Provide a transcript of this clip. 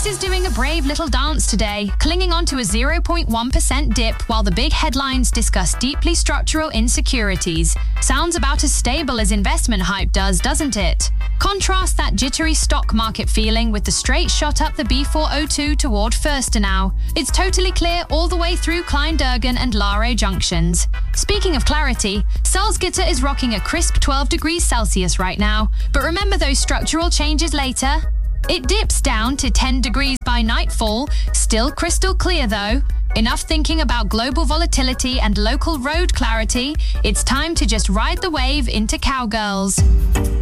VIX is doing a brave little dance today, clinging onto a 0.1% dip while the big headlines discuss deeply structural insecurities. Sounds about as stable as investment hype does, doesn't it? Contrast that jittery stock market feeling with the straight shot up the B402 toward Fürstenau. It's totally clear all the way through Klein-Durgan and Laro junctions. Speaking of clarity, Salzgitter is rocking a crisp 12 degrees Celsius right now, but remember those structural changes later? It dips down to 10 degrees by nightfall, still crystal clear though. Enough thinking about global volatility and local road clarity. It's time to just ride the wave into cowgirls.